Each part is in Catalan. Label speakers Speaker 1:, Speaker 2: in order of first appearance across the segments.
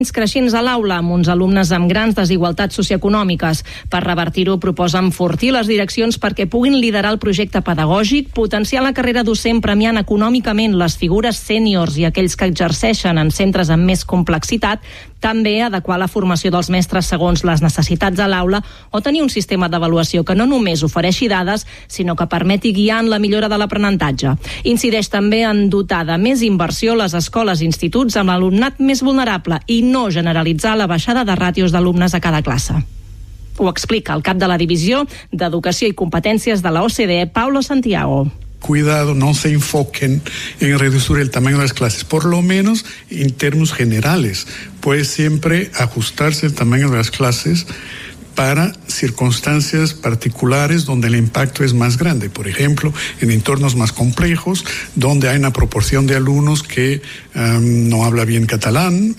Speaker 1: creixents a l'aula amb uns alumnes amb grans desigualtats socioeconòmiques. Per revertir-ho, proposen enfortir les direccions perquè puguin liderar el projecte pedagògic, potenciar la carrera docent premiant econòmicament les figures sèniors i aquells que exerceixen en centres amb més complexitat, també adequar la formació dels mestres segons les necessitats a l'aula o tenir un sistema d'avaluació que no només ofereixi dades, sinó que permeti guiar en la millora de l'aprenentatge. Incideix també en dotar de més inversió les escoles i instituts amb l'alumnat més vulnerable i no generalitzar la baixada de ràtios d'alumnes a cada classe. Ho explica el cap de la Divisió d'Educació i Competències de la OCDE, Paulo Santiago.
Speaker 2: Cuidado, no se enfoquen en reducir el tamaño de las clases, por lo menos en términos generales. Puede siempre ajustarse el tamaño de las clases para circunstancias particulares donde el impacto es más grande. Por ejemplo, en entornos más complejos, donde hay una proporción de alumnos que no habla bien catalán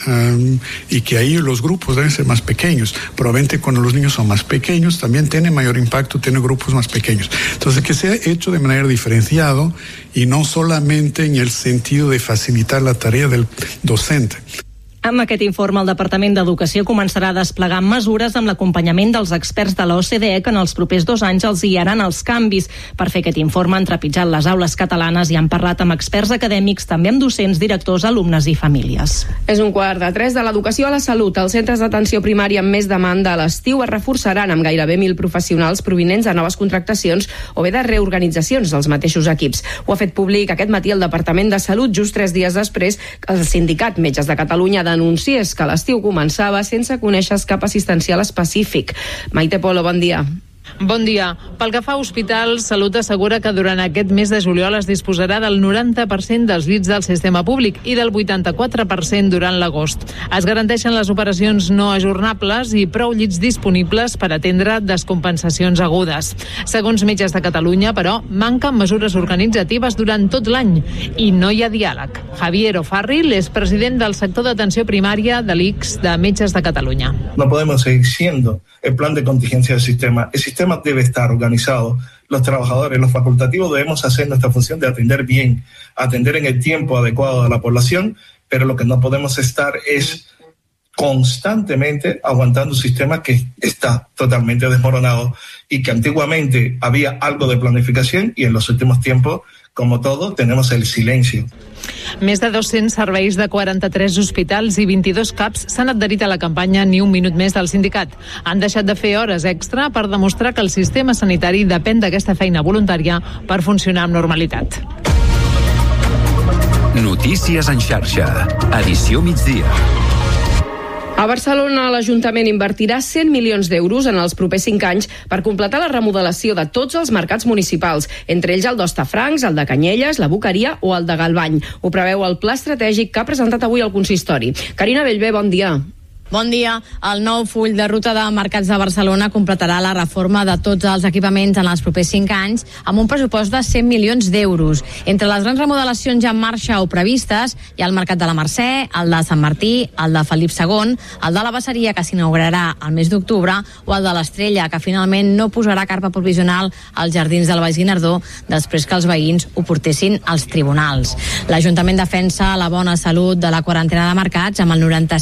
Speaker 2: y que ahí los grupos deben ser más pequeños. Probablemente cuando los niños son más pequeños también tiene mayor impacto tener grupos más pequeños. Entonces, que sea hecho de manera diferenciada y no solamente en el sentido de facilitar la tarea del docente.
Speaker 1: Amb aquest informe, el Departament d'Educació començarà a desplegar mesures amb l'acompanyament dels experts de la OCDE que en els propers 2 anys els guiaran els canvis. Per fer aquest informe han trepitjat les aules catalanes i han parlat amb experts acadèmics, també amb docents, directors, alumnes i famílies.
Speaker 3: És 2:45 de l'educació a la salut. Els centres d'atenció primària amb més demanda a l'estiu es reforçaran amb gairebé 1.000 professionals provinents de noves contractacions o bé de reorganitzacions dels mateixos equips. Ho ha fet públic aquest matí el Departament de Salut, just 3 dies després que el Sindicat Metges de Catalunya denunciés que l'estiu començava sense conèixer cap assistencial específic. Maite Polo, bon dia.
Speaker 4: Bon dia. Pel que fa a hospitals, Salut assegura que durant aquest mes de juliol es disposarà del 90% dels llits del sistema públic i del 84% durant l'agost. Es garanteixen les operacions no ajornables i prou llits disponibles per atendre descompensacions agudes. Segons Metges de Catalunya, però, manquen mesures organitzatives durant tot l'any i no hi ha diàleg. Javier O'Farrill és president del sector d'atenció primària de l'ICS de Metges de Catalunya.
Speaker 5: No podemos seguir siendo el plan de contingencia del sistema. El sistema debe estar organizado. Los trabajadores, los facultativos debemos hacer nuestra función de atender bien, atender en el tiempo adecuado a la población, pero lo que no podemos estar es constantemente aguantando un sistema que está totalmente desmoronado y que antiguamente había algo de planificación y en los últimos tiempos, como todo, tenemos el silencio.
Speaker 4: Més de 200 serveis de 43 hospitals i 22 CAPs s'han adherit a la campanya Ni un minut més del sindicat. Han deixat de fer hores extra per demostrar que el sistema sanitari depèn d'aquesta feina voluntària per funcionar amb normalitat.
Speaker 6: Notícies en xarxa. Edició migdia.
Speaker 3: A Barcelona, l'Ajuntament invertirà 100 milions d'euros en els propers 5 anys per completar la remodelació de tots els mercats municipals, entre ells el d'Hostafrancs, el de Canyelles, la Boqueria o el de Galvany. Ho preveu el pla estratègic que ha presentat avui el consistori. Carina Bellver, bon dia.
Speaker 7: Bon dia. El nou full de ruta de mercats de Barcelona completarà la reforma de tots els equipaments en els propers 5 anys amb un pressupost de 100 milions d'euros. Entre les grans remodelacions ja en marxa o previstes hi ha el Mercat de la Mercè, el de Sant Martí, el de Felip II, el de la Besseria, que s'inaugurarà el mes d'octubre, o el de l'Estrella, que finalment no posarà carpa provisional als jardins del Baix Guinardó després que els veïns ho portessin als tribunals. L'Ajuntament defensa la bona salut de la quarantena de mercats amb el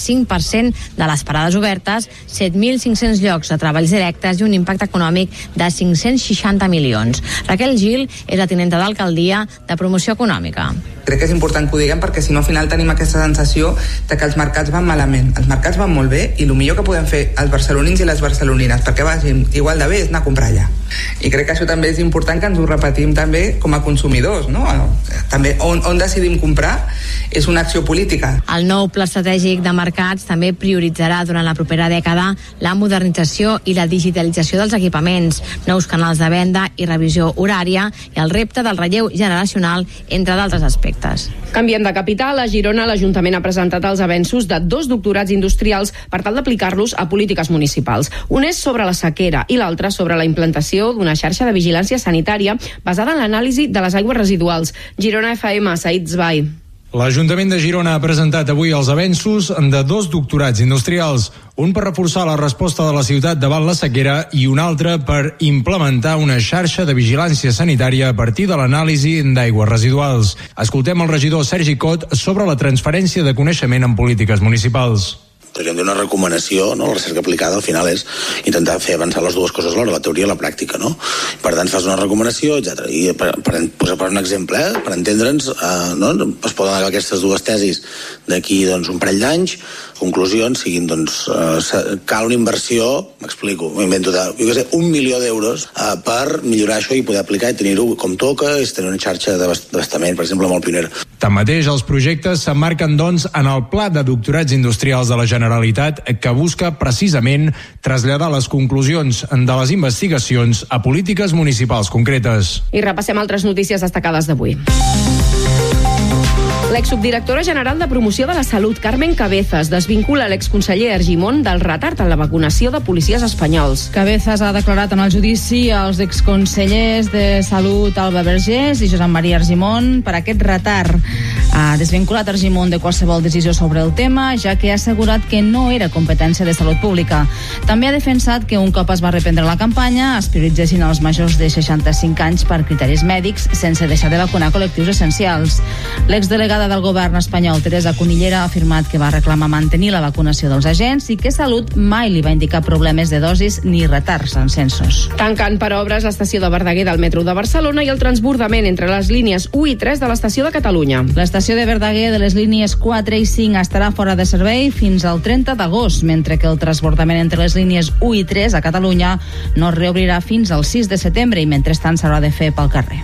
Speaker 7: 95% de les parades obertes, 7.500 llocs de treballs directes i un impacte econòmic de 560 milions. Raquel Gil és la tinenta d'alcaldia de Promoció Econòmica.
Speaker 8: Crec que és important que ho diguem perquè si no al final tenim aquesta sensació de que els mercats van malament. Els mercats van molt bé i el millor que podem fer els barcelonins i les barcelonines perquè vagin igual de bé és anar a comprar allà. I crec que això també és important que ens ho repetim també com a consumidors, no? També on decidim comprar és una acció política.
Speaker 7: El nou pla estratègic de mercats també prioritzarà durant la propera dècada la modernització i la digitalització dels equipaments, nous canals de venda i revisió horària i el repte del relleu generacional, entre d'altres aspectes.
Speaker 3: Canviem de capital. A Girona, l'Ajuntament ha presentat els avenços de 2 doctorats industrials per tal d'aplicar-los a polítiques municipals. Un és sobre la sequera i l'altre sobre la implantació d'una xarxa de vigilància sanitària basada en l'anàlisi de les aigües residuals. Girona FM, Said Zbai.
Speaker 9: L'Ajuntament de Girona ha presentat avui els avenços de 2 doctorats industrials, un per reforçar la resposta de la ciutat davant la sequera i un altre per implementar una xarxa de vigilància sanitària a partir de l'anàlisi d'aigües residuals. Escoltem el regidor Sergi Cot sobre la transferència de coneixement en polítiques municipals.
Speaker 10: podríem dir una recomanació, no? La recerca aplicada al final és intentar fer avançar les dues coses alhora, la teoria i la pràctica, no? Per tant, fas una recomanació, etc. I per posar per un exemple, per entendre'ns, no? Es poden agafar aquestes dues tesis d'aquí un parell d'anys, conclusions siguin, cal una inversió, m'explico, m'invento de, jo què sé, 1 milió d'euros per millorar això i poder aplicar i tenir-ho com toca, i tenir una xarxa d'abastament, per exemple, molt pionera.
Speaker 9: Tanmateix, els projectes s'emmarquen, en el Pla de Doctorats Industrials de la Generalitat, que busca precisament traslladar les conclusions de les investigacions a polítiques municipals concretes.
Speaker 3: I repassem altres notícies destacades d'avui. L'exsubdirectora general de Promoció de la Salut, Carmen Cabezas, desvincula l'exconseller Argimon del retard en la vacunació de policies espanyols.
Speaker 11: Cabezas ha declarat en el judici als exconsellers de Salut Alba Vergés i Josep Maria Argimon per aquest retard. Ha desvinculat Argimon de qualsevol decisió sobre el tema, ja que ha assegurat que no era competència de Salut Pública. També ha defensat que un cop es va reprendre la campanya es prioritzessin els majors de 65 anys per criteris mèdics sense deixar de vacunar col·lectius essencials. L'exdelegada del govern espanyol, Teresa Cunillera, ha afirmat que va reclamar mantenir la vacunació dels agents i que Salut mai li va indicar problemes de dosis ni retards en censos.
Speaker 3: Tancant per obres l'estació de Verdaguer del metro de Barcelona i el transbordament entre les línies 1 i 3 de l'estació de Catalunya.
Speaker 11: L'estació de Verdaguer de les línies 4 i 5 estarà fora de servei fins al 30 d'agost, mentre que el transbordament entre les línies 1 i 3 a Catalunya no es reobrirà fins al 6 de setembre i mentrestant s'haurà de fer pel carrer.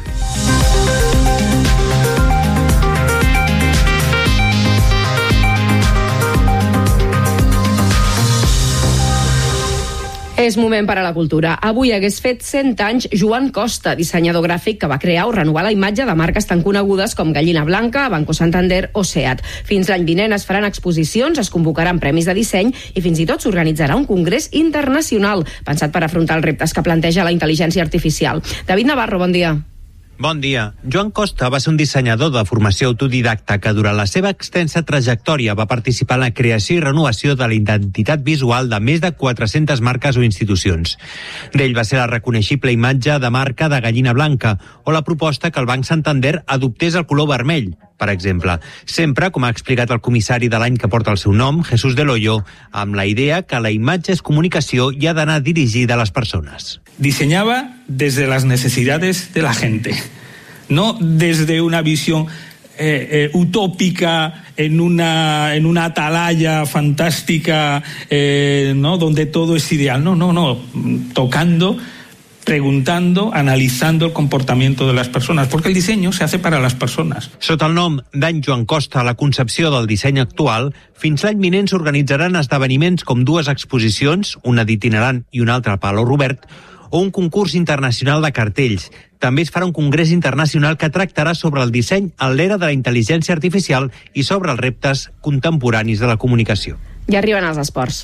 Speaker 3: És moment per a la cultura. Avui hagués fet 100 anys Joan Costa, dissenyador gràfic que va crear o renovar la imatge de marques tan conegudes com Gallina Blanca, Banco Santander o SEAT. Fins l'any vinent es faran exposicions, es convocaran premis de disseny i fins i tot s'organitzarà un congrés internacional pensat per afrontar els reptes que planteja la intel·ligència artificial. David Navarro, bon dia.
Speaker 12: Bon dia. Joan Costa va ser un dissenyador de formació autodidacta que durant la seva extensa trajectòria va participar en la creació i renovació de la identitat visual de més de 400 marques o institucions. D'ell va ser la reconeixible imatge de marca de Gallina Blanca o la proposta que el Banc Santander adoptés el color vermell, per exemple. Sempre, com ha explicat el comissari de l'any que porta el seu nom, Jesús Del Hoyo, amb la idea que la imatge és comunicació i ha d'anar dirigida a les persones.
Speaker 13: Diseñaba desde las necesidades de la gente, no desde una visión utópica en una atalaya fantástica, ¿no? Donde todo es ideal. No, tocando, preguntando, analizando el comportamiento de las personas, porque el diseño se hace para las personas.
Speaker 12: Sota el nom d'en Joan Costa, la concepció del disseny actual, fins l'any vinent s'organitzaran esdeveniments com 2 exposicions, una d'itinerant i una altra a Palau Robert, o un concurs internacional de cartells. També es farà un congrés internacional que tractarà sobre el disseny en l'era de la intel·ligència artificial i sobre els reptes contemporanis de la comunicació.
Speaker 3: Ja arriben els esports.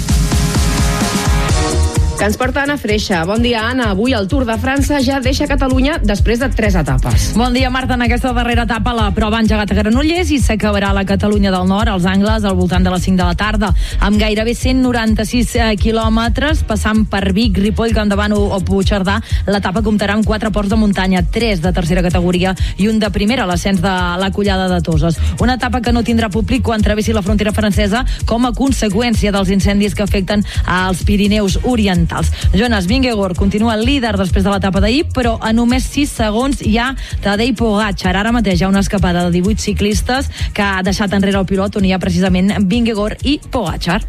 Speaker 3: Que ens porta Anna Freixa. Bon dia, Anna. Avui el Tour de França ja deixa Catalunya després de 3 etapes.
Speaker 1: Bon dia, Marta. En aquesta darrera etapa la prova ha engegat a Granollers i s'acabarà a la Catalunya del Nord, als Angles, al voltant de les 5 de la tarda, amb gairebé 196 quilòmetres, passant per Vic, Ripoll, Campdevànol o Puigcerdà. L'etapa comptarà amb 4 ports de muntanya, 3 de tercera categoria i un de primera, l'ascens de la Collada de Toses. Una etapa que no tindrà públic quan travessi la frontera francesa com a conseqüència dels incendis que afecten als Pirineus Orientals. Jonas Vingegaard continua líder després de l'etapa d'ahir, però a només 6 segons hi ha Tadej Pogačar. Ara mateix hi ha una escapada de 18 ciclistes que ha deixat enrere el pilot, on hi ha precisament Vingegaard i Pogačar.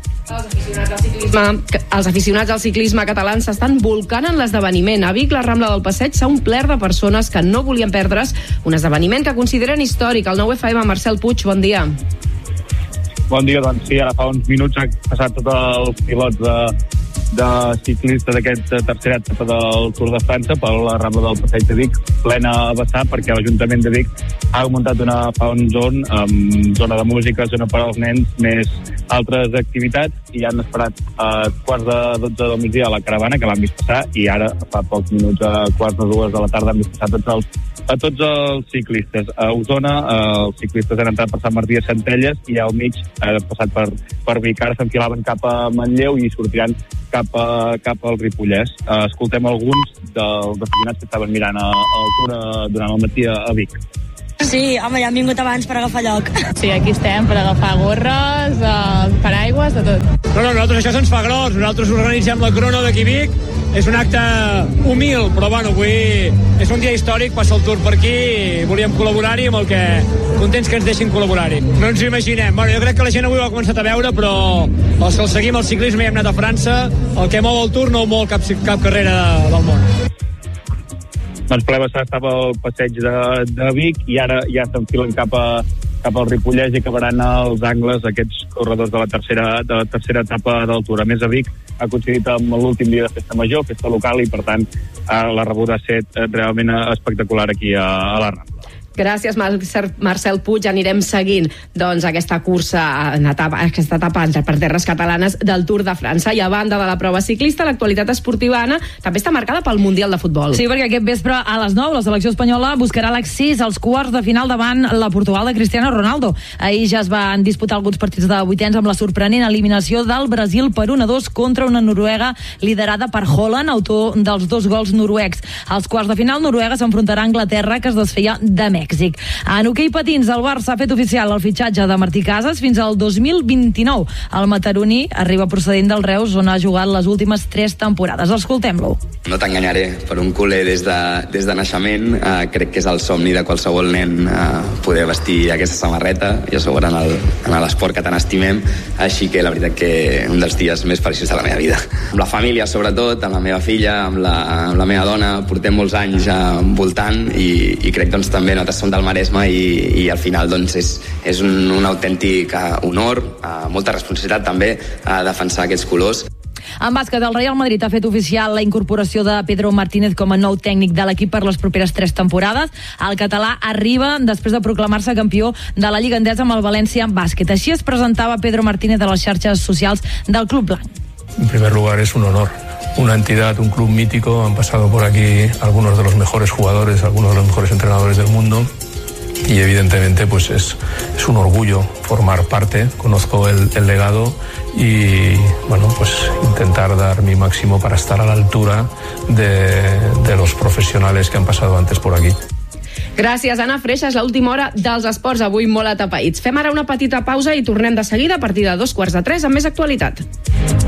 Speaker 3: Els aficionats al ciclisme catalans s'estan volcant en l'esdeveniment. A Vic, la Rambla del Passeig s'ha omplert de persones que no volien perdre's un esdeveniment que consideren històric. El 9FM, Marcel Puig, bon dia.
Speaker 14: Bon dia, doncs sí, ara fa uns minuts ha passat tot el pilot de ciclistes d'aquesta tercera etapa del Tour de França per la Rambla del Passeig de Vic, plena a vessar, perquè l'Ajuntament de Vic ha muntat una fun zone amb zona de música, zona per als nens, més altres activitats, i han esperat a quarts de 12 del migdia a la caravana, que l'han vist passar, i ara fa pocs minuts a quarts de 2 de la tarda han vist passar tots els ciclistes. A Osona els ciclistes han entrat per Sant Martí de Centelles i al mig han passat per Vic. Ara s'enfilaven cap a Manlleu i sortiran cap al Ripollès. Escoltem alguns dels aficionats que estaven mirant el Tour durant el matí a Vic.
Speaker 15: Sí, home, ja hem vingut abans per agafar lloc.
Speaker 4: Sí, aquí estem per agafar gorres, paraigües, de tot.
Speaker 16: No, nosaltres això se'ns fa gros. Nosaltres organitzem la Crono d'aquí Vic. És un acte humil, però bueno, avui és un dia històric, passa el Tour per aquí i volíem col·laborar-hi amb el que contents que ens deixin col·laborar-hi. No ens ho imaginem. Bueno, jo crec que la gent avui ho ha començat a veure, però els que el seguim el ciclisme i hem anat a França, el que mou el Tour no mou cap carrera del món.
Speaker 14: Doncs ple passat estava al passeig de Vic i ara ja s'enfilen cap al Ripollès i acabaran als angles aquests corredors de la tercera etapa del Tour. A més, a Vic ha coincidit amb l'últim dia de festa major, festa local, i per tant la rebuda ha estat realment espectacular aquí a la Rambla.
Speaker 3: Gràcies, Marcel Puig. Anirem seguint aquesta cursa, aquesta etapa per terres catalanes del Tour de França. I a banda de la prova ciclista, l'actualitat esportiva, Anna, també està marcada pel Mundial de Futbol.
Speaker 11: Sí, perquè aquest vespre a les 9 la selecció espanyola buscarà l'accés als quarts de final davant la Portugal de Cristiano Ronaldo. Ahir ja es van disputar alguns partits de vuitens amb la sorprenent eliminació del Brasil per 1-2 contra una Noruega liderada per Haaland, autor dels 2 gols noruecs. Als quarts de final, Noruega s'enfrontarà a Anglaterra, que es desfeia de Mèxic. En hoquei patins, el Barça ha fet oficial el fitxatge de Martí Casas fins al 2029. El mataroní arriba procedent del Reus, on ha jugat les últimes 3 temporades. Escoltem-lo.
Speaker 17: No t'enganyaré, per un culer des de naixement, crec que és el somni de qualsevol nen poder vestir aquesta samarreta i a sobre en l'esport que tant estimem, així que la veritat que un dels dies més feliços de la meva vida. Amb la família, sobretot, amb la meva filla, amb la meva dona, portem molts anys voltant i crec també nosaltres som del Maresme i al final és un autèntic honor, molta responsabilitat també defensar aquests colors.
Speaker 11: En bàsquet, el Real Madrid ha fet oficial la incorporació de Pedro Martínez com a nou tècnic de l'equip per les properes 3 temporades. El català arriba després de proclamar-se campió de la Lliga Endesa amb el València Bàsquet. Així es presentava Pedro Martínez a les xarxes socials del club blanc.
Speaker 18: En primer lugar, es un honor. Una entidad, un club mítico, han pasado por aquí algunos de los mejores jugadores, algunos de los mejores entrenadores del mundo y evidentemente pues es un orgullo formar parte. Conozco el legado y bueno, pues intentar dar mi máximo para estar a la altura de los profesionales que han pasado antes por aquí.
Speaker 3: Gràcies, Anna Freixa. És l'última hora dels esports, avui molt atapeïts. Fem ara una petita pausa i tornem de seguida a partir de 2:45 amb més actualitat.